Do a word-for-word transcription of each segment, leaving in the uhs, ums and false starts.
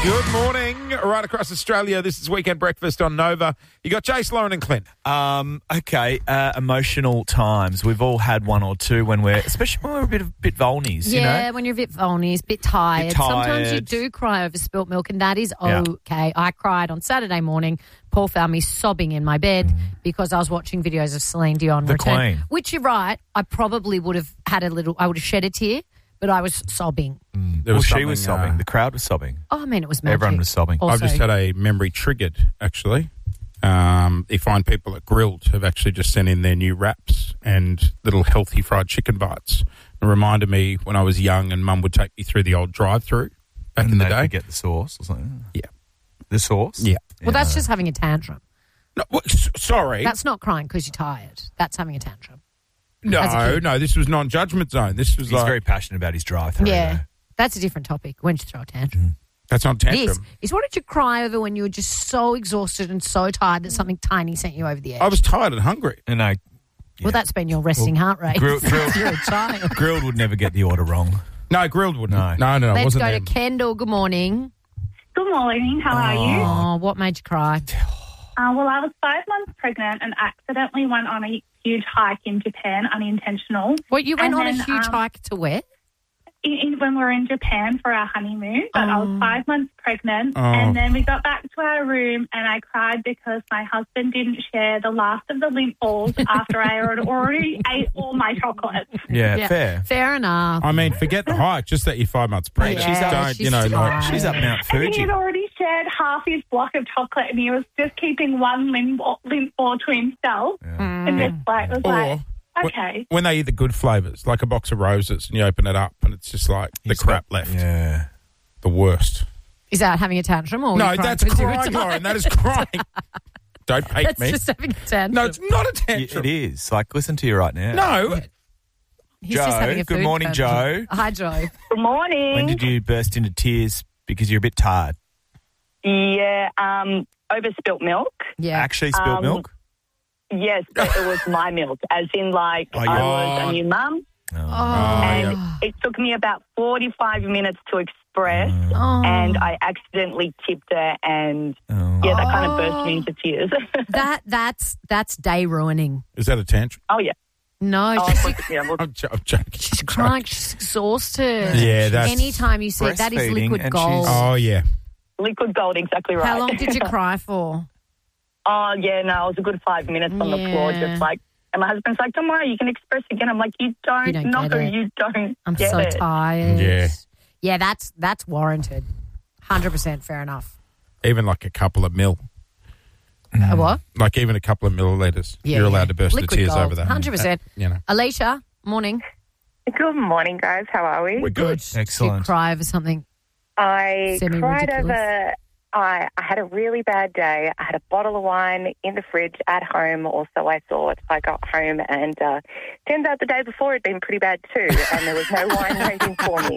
Good morning, right across Australia. This is Weekend Breakfast on Nova. You got Jace, Lauren and Clint. Um, okay, uh, emotional times. We've all had one or two when we're, especially when we're a bit of bit vulnies, Yeah, you know? when you're a bit vulnies, a bit tired. Bit tired. Sometimes you do cry over spilt milk, and that is Yeah. okay. I cried on Saturday morning. Paul found me sobbing in my bed mm. because I was watching videos of Celine Dion The return. Queen. Which, you're right, I probably would have had a little, I would have shed a tear, but I was sobbing. Mm. There Well, was she was something, sobbing. uh, The crowd was sobbing. Oh, I mean, it was magic. Everyone was sobbing. Also, I've just had a memory triggered, actually. Um, the fine people at Grilled have actually just sent in their new wraps and little healthy fried chicken bites. It reminded me when I was young and Mum would take me through the old drive-through back And in the they'd day. get the sauce or something. Yeah. The sauce? Yeah. well, that's just having a tantrum. No, well, s- sorry. That's not crying because you're tired. That's having a tantrum. as a no, kid. no, this was non-judgment zone. This was He's like, very passionate about his drive-through. Yeah. though. That's a different topic. When you throw a tantrum. that's not tantrum. This is what did you cry over when you were just so exhausted and so tired that something tiny sent you over the edge? I was tired and hungry. And I, Well, that's been your resting heart rate. Grill- grill- You're a child. Grilled would never get the order wrong. No, Grilled wouldn't. No. No, no, no. it Let's wasn't go them. to Kendall. Good morning. Good morning. How are you? Oh, what made you cry? Uh, well, I was five months pregnant and accidentally went on a huge hike in Japan, unintentional. What, you went And on a then, huge um, hike to where? In, in, when we were in Japan for our honeymoon, but I Oh. was five months pregnant. Oh. And then we got back to our room and I cried because my husband didn't share the last of the lint balls after I had already ate all my chocolates. Yeah, fair. Fair enough. I mean, forget the hike, just that you're five months pregnant. Yeah, Just don't, she's you know, like, tired. She's up Mount And he Fuji. had already shared half his block of chocolate and he was just keeping one lint ball, lint ball to himself. And just like, was Or like, wh- okay. when they eat the good flavours, like a box of roses, and you open it up and it's just like the He's crap got- left. Yeah. The worst. Is that having a tantrum? Or No, you crying that's because you were crying, tired? Lauren. That is crying. Don't hate That's me. just having a tantrum. No, it's not a Yeah, tantrum. it is. Like, listen to you right now. No. He's just Joe, having a good food morning, tantrum. Joe. Hi, Joe. Good morning. When did you burst into tears because you're a bit tired? Yeah, um, over spilt milk. Yeah. Actually spilled Um, milk? Yes, but it was my milk, as in like Oh, I yeah. was a new mum, Oh. and yeah. it took me about forty-five minutes to express, Oh. and I accidentally tipped her, and Oh. yeah, that kind of burst Oh. me into tears. That that's that's day ruining. Is that a tantrum? oh yeah, No, oh, she's, I put- yeah, well, I'm, jo- I'm joking. she's I'm crying. joking. She's exhausted. Yeah, that's- Anytime you see it, that is Breastfeeding liquid and gold. she's- Oh, yeah. liquid gold, exactly right. How long did you cry for? Oh yeah, no, it was a good five minutes on the floor, Yeah. just like. And my husband's like, "Don't worry, you can express again." I'm like, "You don't, You don't no, get it. you don't I'm get so it." tired. Yeah. Yeah, that's that's warranted. one hundred percent fair enough. Even like a couple of mil. Uh, what? Like even a couple of millilitres. Yeah, You're yeah. allowed to burst Liquid the tears gold, over that. one hundred percent. Uh, you know. Alicia, morning. Good morning, guys. How are we? We're good. Did you Excellent. cry over something? I cried Semi-ridiculous. over. I, I had a really bad day. I had a bottle of wine in the fridge at home, or so I thought. I got home, and uh, turns out the day before had been pretty bad too, and there was no wine waiting for me.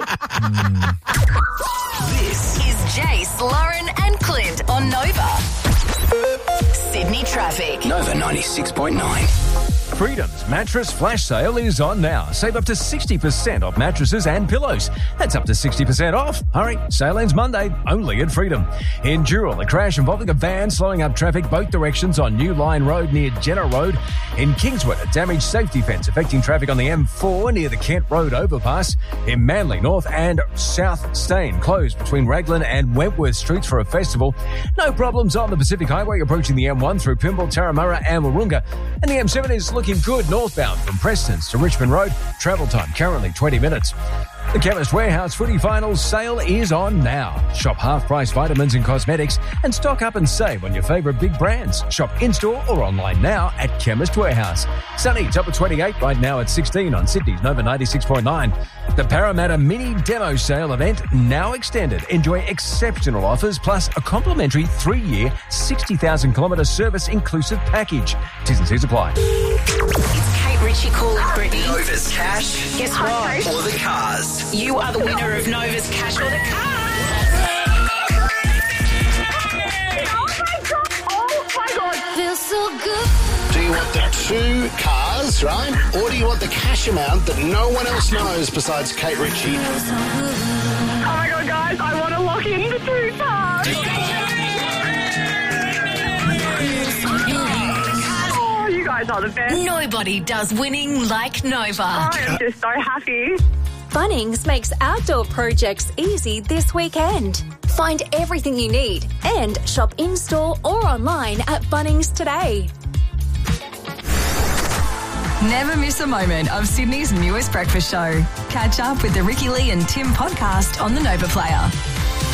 This is Jace, Lauren, and Clint on Nova. Sydney traffic. Nova ninety-six point nine. Freedom's mattress flash sale is on now. Save up to sixty percent off mattresses and pillows. That's up to sixty percent off. Hurry, sale ends Monday, only at Freedom. In Dural, a crash involving a van slowing up traffic both directions on New Line Road near Jenner Road. In Kingswood, a damaged safety fence affecting traffic on the M four near the Kent Road overpass. In Manly, North and South Stane, closed between Raglan and Wentworth Streets for a festival. No problems on the Pacific Highway approaching the M one through Pymble, Tarramurra and Wahroonga. And the M seven is looking good northbound from Prestons to Richmond Road. Travel time currently twenty minutes. The Chemist Warehouse Footy Finals sale is on now. Shop half-price vitamins and cosmetics and stock up and save on your favourite big brands. Shop in-store or online now at Chemist Warehouse. Sunny, top of twenty-eight, right now at sixteen on Sydney's Nova ninety-six point nine. The Parramatta Mini Demo Sale event now extended. Enjoy exceptional offers plus a complimentary three-year, sixty thousand kilometre service inclusive package. T's and C's apply. It's Kate Ritchie calling Brittany. Nova's cash Guess what? or the cars. You are the winner of Nova's Cash or the Cars. Oh my god! Feels so good. Do you want the two cars, right? Or do you want the cash amount that no one else knows besides Kate Ritchie? Oh my god, guys! I want to lock in the two cars. guys are the best. Nobody does winning like Nova. I am just so happy. Bunnings makes outdoor projects easy this weekend. Find everything you need and shop in-store or online at Bunnings today. Never miss a moment of Sydney's newest breakfast show. Catch up with the Ricky Lee and Tim podcast on the Nova Player.